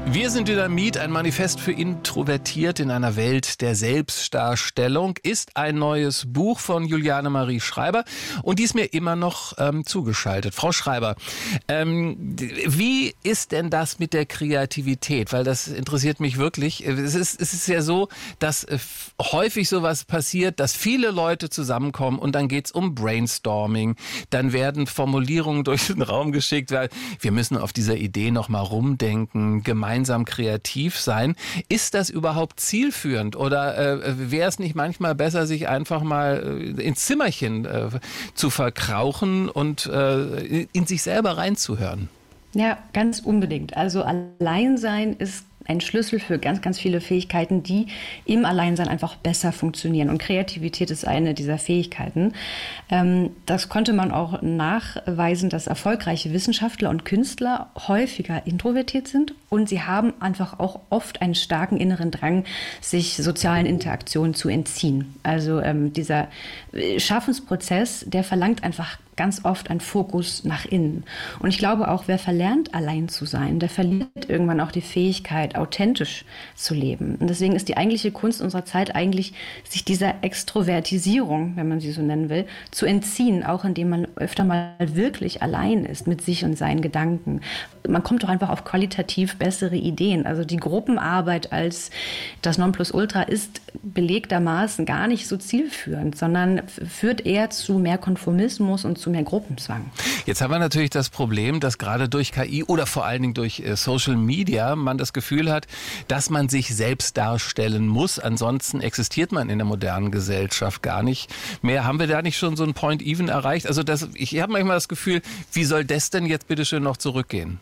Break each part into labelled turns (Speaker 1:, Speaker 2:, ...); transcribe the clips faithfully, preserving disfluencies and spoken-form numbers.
Speaker 1: Wir sind Dynamit, ein Manifest für Introvertierte in einer Welt der Selbstdarstellung, ist ein neues Buch von Juliane Marie Schreiber und die ist mir immer noch ähm, zugeschaltet. Frau Schreiber, ähm, wie ist denn das mit der Kreativität? Weil das interessiert mich wirklich. Es ist, es ist ja so, dass äh, häufig sowas passiert, dass viele Leute zusammenkommen und dann geht's um Brainstorming. Dann werden Formulierungen durch den Raum geschickt, weil wir müssen auf dieser Idee noch mal rumdenken, gemeinsam kreativ sein. Ist das überhaupt zielführend oder äh, wäre es nicht manchmal besser, sich einfach mal äh, ins Zimmerchen äh, zu verkrauchen und äh, in sich selber reinzuhören?
Speaker 2: Ja, ganz unbedingt. Also Alleinsein ist ein Schlüssel für ganz, ganz viele Fähigkeiten, die im Alleinsein einfach besser funktionieren. Und Kreativität ist eine dieser Fähigkeiten. Das konnte man auch nachweisen, dass erfolgreiche Wissenschaftler und Künstler häufiger introvertiert sind. Und sie haben einfach auch oft einen starken inneren Drang, sich sozialen Interaktionen zu entziehen. Also ähm, dieser Schaffensprozess, der verlangt einfach ganz oft ein Fokus nach innen. Und ich glaube auch, wer verlernt, allein zu sein, der verliert irgendwann auch die Fähigkeit, authentisch zu leben. Und deswegen ist die eigentliche Kunst unserer Zeit eigentlich, sich dieser Extrovertisierung, wenn man sie so nennen will, zu entziehen, auch indem man öfter mal wirklich allein ist mit sich und seinen Gedanken. Man kommt doch einfach auf qualitativ bessere Ideen. Also die Gruppenarbeit als das Nonplusultra ist belegtermaßen gar nicht so zielführend, sondern führt eher zu mehr Konformismus und zu mehr Gruppenzwang.
Speaker 1: Jetzt haben wir natürlich das Problem, dass gerade durch K I oder vor allen Dingen durch äh, Social Media man das Gefühl hat, dass man sich selbst darstellen muss. Ansonsten existiert man in der modernen Gesellschaft gar nicht mehr. Haben wir da nicht schon so ein Point Even erreicht? Also das, ich habe manchmal das Gefühl, wie soll das denn jetzt bitte schön noch zurückgehen?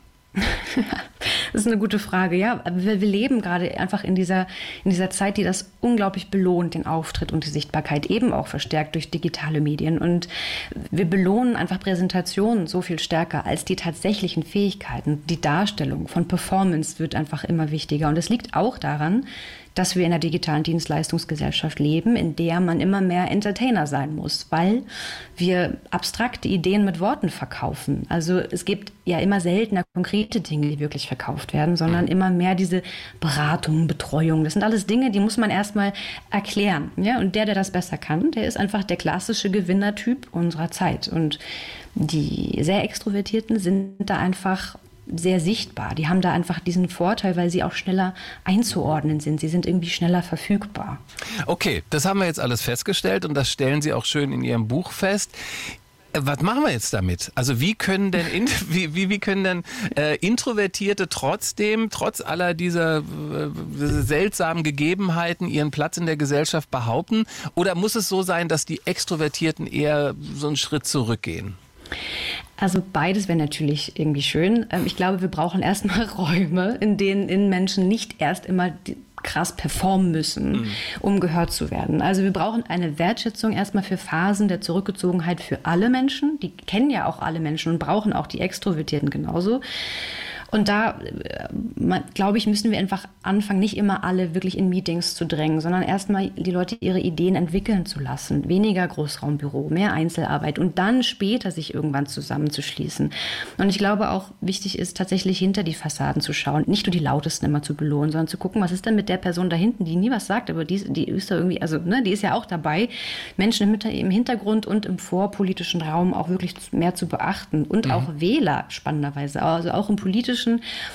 Speaker 2: Das ist eine gute Frage, ja. Wir, wir leben gerade einfach in dieser, in dieser Zeit, die das unglaublich belohnt, den Auftritt und die Sichtbarkeit, eben auch verstärkt durch digitale Medien. Und wir belohnen einfach Präsentationen so viel stärker als die tatsächlichen Fähigkeiten. Die Darstellung von Performance wird einfach immer wichtiger. Und es liegt auch daran, dass wir in einer digitalen Dienstleistungsgesellschaft leben, in der man immer mehr Entertainer sein muss, weil wir abstrakte Ideen mit Worten verkaufen. Also es gibt ja immer seltener konkrete Dinge, die wirklich verkauft werden, sondern immer mehr diese Beratung, Betreuung. Das sind alles Dinge, die muss man erstmal erklären. Ja? Und der, der das besser kann, der ist einfach der klassische Gewinnertyp unserer Zeit. Und die sehr Extrovertierten sind da einfach sehr sichtbar. Die haben da einfach diesen Vorteil, weil sie auch schneller einzuordnen sind. Sie sind irgendwie schneller verfügbar.
Speaker 1: Okay, das haben wir jetzt alles festgestellt und das stellen Sie auch schön in Ihrem Buch fest. Was machen wir jetzt damit? Also wie können denn wie, wie, wie können denn äh, Introvertierte trotzdem, trotz aller dieser äh, seltsamen Gegebenheiten, ihren Platz in der Gesellschaft behaupten? Oder muss es so sein, dass die Extrovertierten eher so einen Schritt zurückgehen?
Speaker 2: Also beides wäre natürlich irgendwie schön. Ich glaube, wir brauchen erstmal Räume, in denen in Menschen nicht erst immer die krass performen müssen, mhm. um gehört zu werden. Also wir brauchen eine Wertschätzung erstmal für Phasen der Zurückgezogenheit für alle Menschen. Die kennen ja auch alle Menschen und brauchen auch die Extrovertierten genauso. Und da, glaube ich, müssen wir einfach anfangen, nicht immer alle wirklich in Meetings zu drängen, sondern erstmal die Leute ihre Ideen entwickeln zu lassen. Weniger Großraumbüro, mehr Einzelarbeit und dann später sich irgendwann zusammenzuschließen. Und ich glaube auch, wichtig ist tatsächlich hinter die Fassaden zu schauen, nicht nur die Lautesten immer zu belohnen, sondern zu gucken, was ist denn mit der Person da hinten, die nie was sagt, aber die, die ist da irgendwie, also ne, die ist ja auch dabei, Menschen im Hintergrund und im vorpolitischen Raum auch wirklich mehr zu beachten und mhm. auch Wähler spannenderweise, also auch im politischen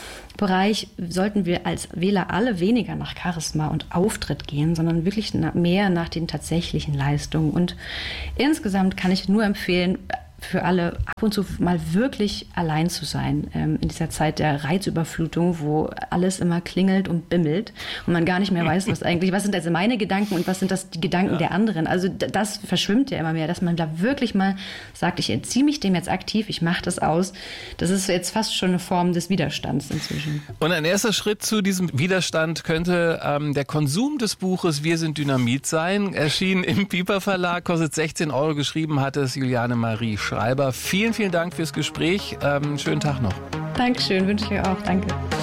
Speaker 2: Bereich sollten wir als Wähler alle weniger nach Charisma und Auftritt gehen, sondern wirklich mehr nach den tatsächlichen Leistungen. Und insgesamt kann ich nur empfehlen, für alle ab und zu mal wirklich allein zu sein ähm, in dieser Zeit der Reizüberflutung, wo alles immer klingelt und bimmelt und man gar nicht mehr weiß, was eigentlich, was sind also meine Gedanken und was sind das die Gedanken ja. der anderen. Also das verschwimmt ja immer mehr, dass man da wirklich mal sagt, ich entziehe mich dem jetzt aktiv, ich mache das aus. Das ist jetzt fast schon eine Form des Widerstands inzwischen.
Speaker 1: Und ein erster Schritt zu diesem Widerstand könnte ähm, der Konsum des Buches Wir sind Dynamit sein. Erschienen im Piper Verlag, kostet sechzehn Euro, geschrieben hat es Juliane Marie Schreiber. Vielen, vielen Dank fürs Gespräch. Ähm, schönen Tag noch.
Speaker 2: Dankeschön, wünsche ich euch auch. Danke.